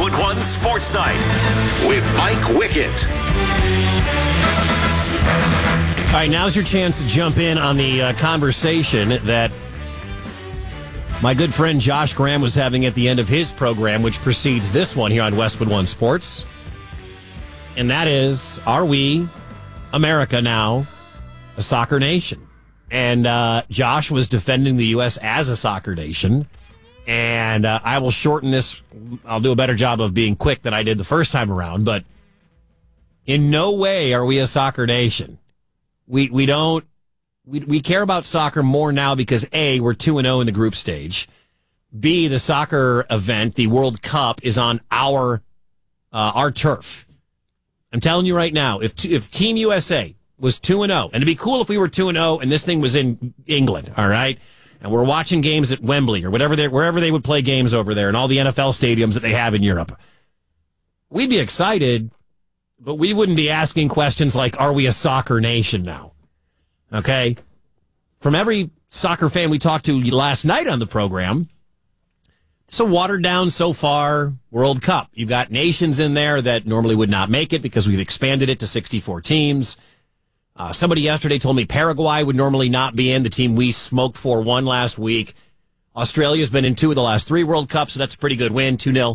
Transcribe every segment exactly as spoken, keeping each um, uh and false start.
Westwood One Sports Night with Mike Wickett. All right, now's your chance to jump in on the uh, conversation that my good friend Josh Graham was having at the end of his program, which precedes this one here on Westwood One Sports. And that is, are we, America now, a soccer nation? And uh, Josh was defending the U S as a soccer nation. And uh, I will shorten this. I'll do a better job of being quick than I did the first time around. But in no way are we a soccer nation. We we don't we we care about soccer more now because A, we're two and zero in the group stage. B, the soccer event, the World Cup, is on our uh, our turf. I'm telling you right now, if if Team U S A was two and zero, and it'd be cool if we were two and zero, and this thing was in England, all right, and we're watching games at Wembley or whatever they wherever they would play games over there, and all the N F L stadiums that they have in Europe, we'd be excited. But we wouldn't be asking questions like, are we a soccer nation now? Okay? From every soccer fan we talked to last night on the program, it's a watered down so far World Cup. You've got nations in there that normally would not make it because we've expanded it to sixty-four teams. Uh, somebody yesterday told me Paraguay would normally not be in. The team we smoked for won last week. Australia's been in two of the last three World Cups, so that's a pretty good win, two nil.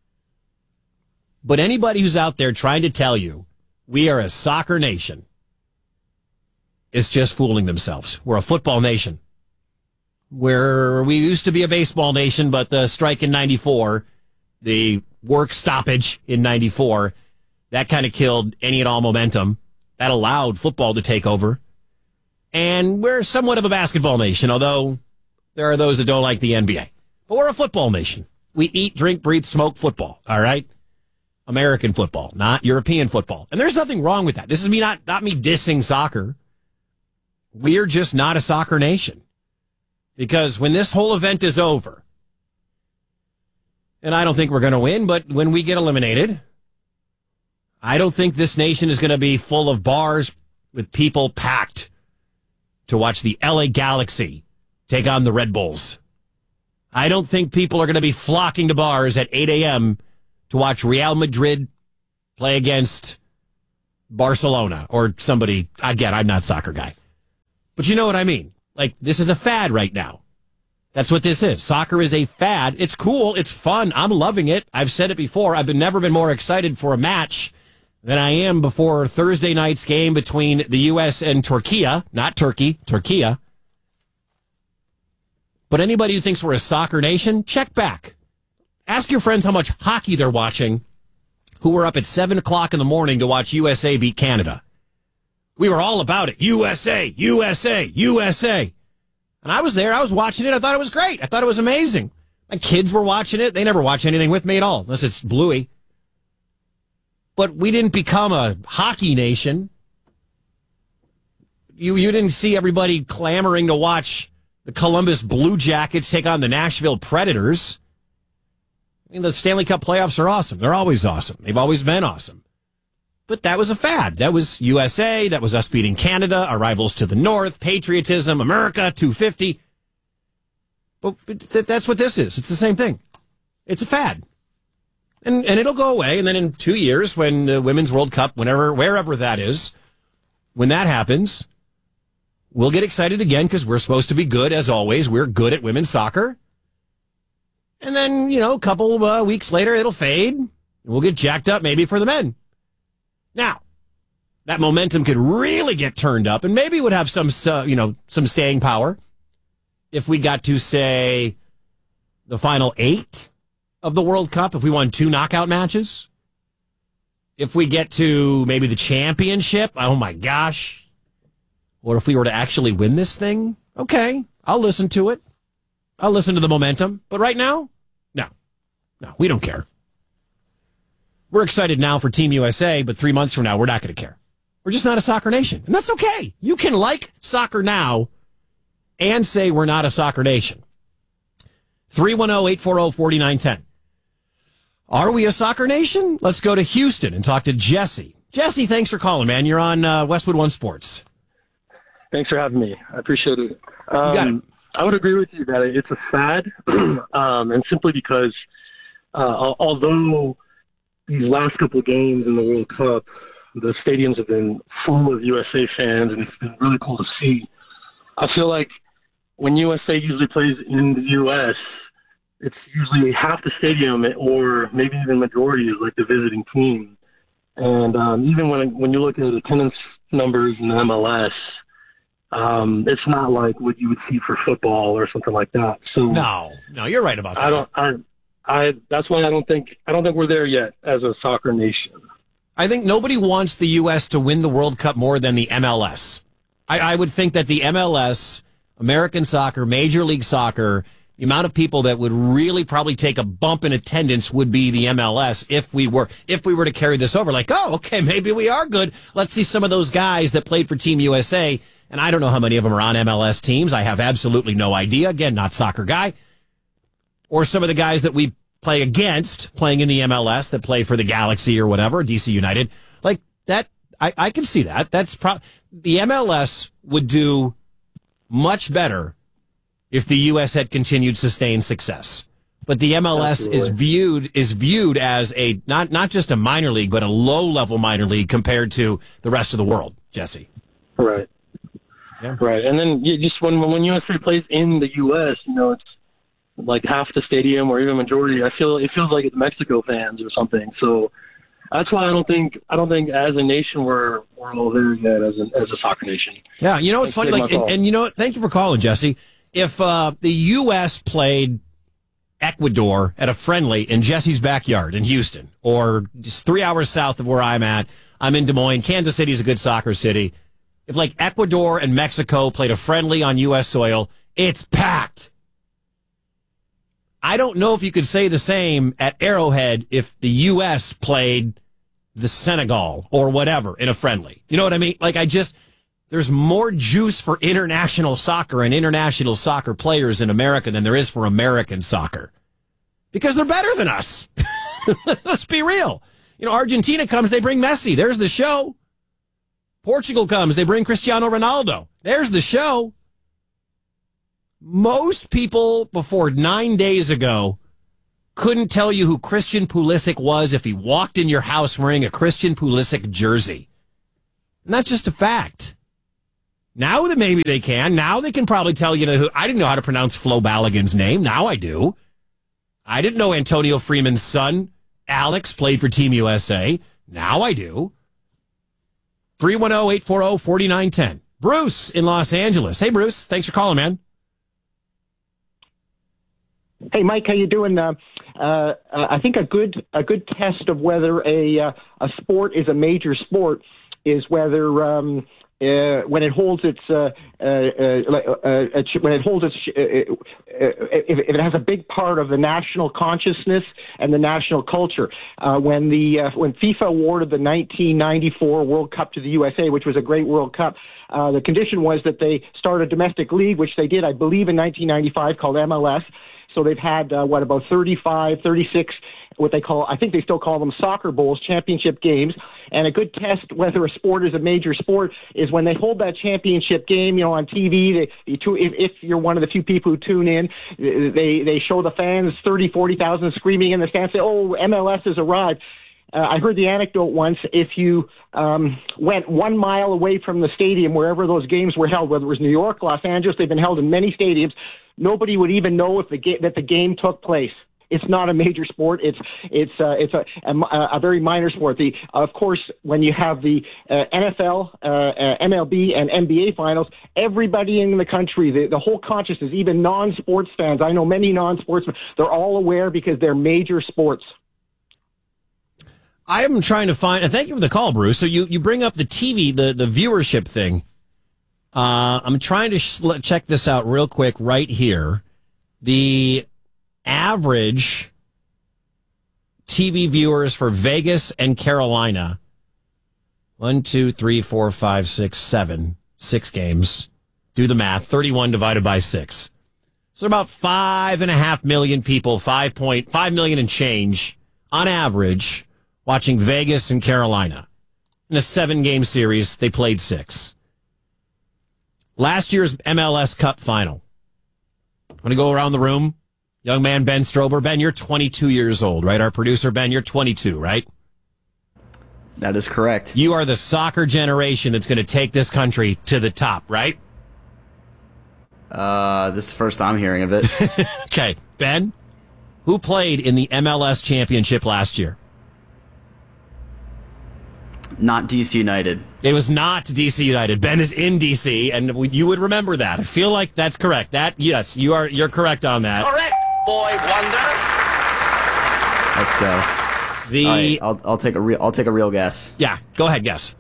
But anybody who's out there trying to tell you we are a soccer nation is just fooling themselves. We're a football nation. Where we used to be a baseball nation, but the strike in ninety-four, the work stoppage in ninety-four, that kind of killed any and all momentum. That allowed football to take over. And we're somewhat of a basketball nation, although there are those that don't like the N B A. But we're a football nation. We eat, drink, breathe, smoke football, all right? American football, not European football. And there's nothing wrong with that. This is me not, not me dissing soccer. We're just not a soccer nation. Because when this whole event is over, and I don't think we're going to win, but when we get eliminated, I don't think this nation is going to be full of bars with people packed to watch the L A Galaxy take on the Red Bulls. I don't think people are going to be flocking to bars at eight a.m. to watch Real Madrid play against Barcelona or somebody. Again, I'm not a soccer guy. But you know what I mean? Like, this is a fad right now. That's what this is. Soccer is a fad. It's cool. It's fun. I'm loving it. I've said it before. I've been, never been more excited for a match than I am before Thursday night's game between the U S and Turkey. Not Turkey, Turkey. But anybody who thinks we're a soccer nation, check back. Ask your friends how much hockey they're watching who were up at seven o'clock in the morning to watch U S A beat Canada. We were all about it. U S A, U S A, U S A. And I was there. I was watching it. I thought it was great. I thought it was amazing. My kids were watching it. They never watch anything with me at all, unless it's Bluey. But we didn't become a hockey nation. You, you didn't see everybody clamoring to watch the Columbus Blue Jackets take on the Nashville Predators. I mean, the Stanley Cup playoffs are awesome. They're always awesome. They've always been awesome. But that was a fad. That was U S A. That was us beating Canada, our rivals to the north, patriotism, America, two fifty. But th- that's what this is. It's the same thing. It's a fad. And and it'll go away. And then in two years, when the Women's World Cup, whenever, wherever that is, when that happens, we'll get excited again because we're supposed to be good, as always. We're good at women's soccer. And then, you know, a couple uh, weeks later, it'll fade. And we'll get jacked up maybe for the men. Now, that momentum could really get turned up and maybe would have some, uh, you know, some staying power if we got to, say, the final eight of the World Cup, if we won two knockout matches. If we get to maybe the championship, oh my gosh. Or if we were to actually win this thing, okay, I'll listen to it. I'll listen to the momentum. But right now, no. No, we don't care. We're excited now for Team U S A, but three months from now, we're not going to care. We're just not a soccer nation. And that's okay. You can like soccer now and say we're not a soccer nation. three one zero, eight four zero, four nine one zero. Are we a soccer nation? Let's go to Houston and talk to Jesse. Jesse, thanks for calling, man. You're on uh, Westwood One Sports. Thanks for having me. I appreciate it. Um, you got it. I would agree with you that it's a fad, um, and simply because uh, although these last couple of games in the World Cup, the stadiums have been full of U S A fans, and it's been really cool to see. I feel like when U S A usually plays in the U S, it's usually half the stadium, or maybe even majority, is like the visiting team. And um, even when when you look at attendance numbers in the M L S, um, it's not like what you would see for football or something like that. So no, no, you're right about that. I don't. I, I. That's why I don't think. I don't think we're there yet as a soccer nation. I think nobody wants the U S to win the World Cup more than the M L S. I, I would think that the M L S, American soccer, Major League Soccer, the amount of people that would really probably take a bump in attendance would be the M L S if we were if we were to carry this over. Like, oh, okay, maybe we are good. Let's see some of those guys that played for Team U S A. And I don't know how many of them are on M L S teams. I have absolutely no idea. Again, not soccer guy. Or some of the guys that we play against playing in the M L S that play for the Galaxy or whatever, D C United. Like that, I, I can see that. That's pro- the M L S would do much better if the U S had continued sustained success. But the M L S Absolutely. is viewed is viewed as a not not just a minor league, but a low level minor league compared to the rest of the world. Jesse, right, yeah. right, and then you just when when U S A plays in the U S, you know, it's like half the stadium or even majority. I feel it feels like it's Mexico fans or something. So that's why I don't think I don't think as a nation we're we're all there yet as a as a soccer nation. Yeah, you know it's funny, like, and, and you know what? Thank you for calling, Jesse. If uh, the U S played Ecuador at a friendly in Jesse's backyard in Houston, or just three hours south of where I'm at, I'm in Des Moines. Kansas City's a good soccer city. If like Ecuador and Mexico played a friendly on U S soil, it's packed. I don't know if you could say the same at Arrowhead if the U S played the Senegal or whatever in a friendly. You know what I mean? Like, I just, there's more juice for international soccer and international soccer players in America than there is for American soccer. Because they're better than us. Let's be real. You know, Argentina comes, they bring Messi. There's the show. Portugal comes, they bring Cristiano Ronaldo. There's the show. Most people before nine days ago couldn't tell you who Christian Pulisic was if he walked in your house wearing a Christian Pulisic jersey. And that's just a fact. Now that maybe they can. Now they can probably tell you who. I didn't know how to pronounce Flo Balogun's name. Now I do. I didn't know Antonio Freeman's son, Alex, played for Team U S A. Now I do. three one zero, eight four zero, four nine one zero. Bruce in Los Angeles. Hey, Bruce. Thanks for calling, man. Hey, Mike, how you doing? Uh, uh, I think a good a good test of whether a uh, a sport is a major sport is whether um, uh, when it holds its uh, uh, uh, uh, when it holds its uh, uh, if, if it has a big part of the national consciousness and the national culture. Uh, when the uh, when FIFA awarded the nineteen ninety-four World Cup to the U S A, which was a great World Cup, uh, the condition was that they start a domestic league, which they did, I believe, in nineteen ninety-five, called M L S. So they've had, uh, what, about thirty-five, thirty-six, what they call, I think they still call them soccer bowls, championship games. And a good test whether a sport is a major sport is when they hold that championship game, you know, on T V. They, you tu- if, if you're one of the few people who tune in, they, they show the fans thirty, forty thousand screaming in the stands, say, oh, M L S has arrived. Uh, I heard the anecdote once, if you um, went one mile away from the stadium, wherever those games were held, whether it was New York, Los Angeles, they've been held in many stadiums, nobody would even know if the ga- that the game took place. It's not a major sport. It's it's uh, it's a, a, a very minor sport. The of course, when you have the uh, N F L, uh, uh, M L B, and N B A finals, everybody in the country, the, the whole consciousness, even non-sports fans, I know many non-sportsmen, they're all aware because they're major sports. I am trying to find, and thank you for the call, Bruce. So you, you bring up the T V, the, the viewership thing. Uh, I'm trying to sh- check this out real quick right here. The average T V viewers for Vegas and Carolina, one, two, three, four, five, six, seven, six games. Do the math, thirty-one divided by six. So about five and a half million people, five point five million and change on average, watching Vegas and Carolina. In a seven-game series, they played six. Last year's M L S Cup final. I'm going to go around the room. Young man Ben Strober. Ben, you're twenty-two years old, right? Our producer, Ben, you're twenty-two, right? That is correct. You are the soccer generation that's going to take this country to the top, right? Uh, this is the first I'm hearing of it. Okay, Ben, who played in the M L S championship last year? Not D C United. It was not D C United. Ben is in D C, and we, you would remember that. I feel like that's correct. That yes, you are. You're correct on that. Correct, boy wonder. Let's go. The All right, I'll, I'll take a real. I'll take a real guess. yeah. Go ahead, guess.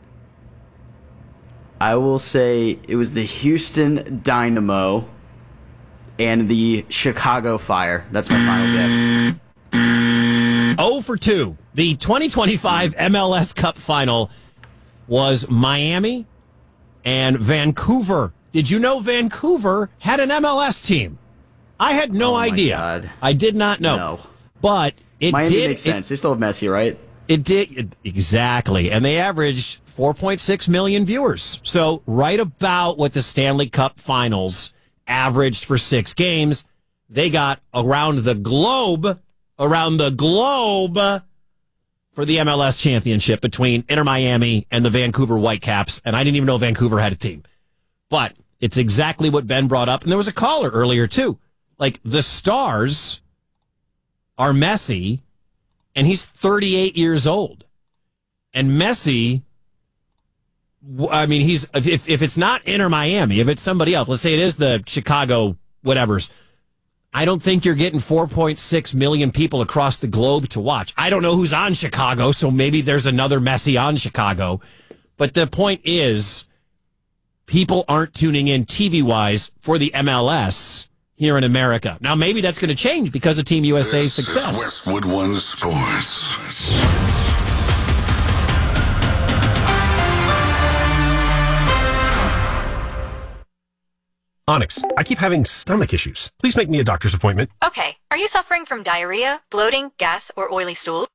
I will say it was the Houston Dynamo and the Chicago Fire. That's my final guess. oh for two. The twenty twenty-five M L S Cup final was Miami and Vancouver. Did you know Vancouver had an M L S team? I had no Oh, my idea. God. I did not know. No. But it Miami did makes it- sense. They still have Messi, right? It did it- exactly, and they averaged four point six million viewers. So right about what the Stanley Cup Finals averaged for six games. They got around the globe, around the globe for the M L S championship between Inter Miami and the Vancouver Whitecaps. And I didn't even know Vancouver had a team, but it's exactly what Ben brought up. And there was a caller earlier too. Like the Stars are Messi, and he's thirty-eight years old. And Messi, I mean, he's if if it's not Inter Miami, if it's somebody else, let's say it is the Chicago whatevers, I don't think you're getting four point six million people across the globe to watch. I don't know who's on Chicago, so maybe there's another Messi on Chicago. But the point is, people aren't tuning in T V-wise for the M L S here in America. Now, maybe that's going to change because of Team U S A's This success. is Westwood One Sports. Onyx, I keep having stomach issues. Please make me a doctor's appointment. Okay, are you suffering from diarrhea, bloating, gas, or oily stool?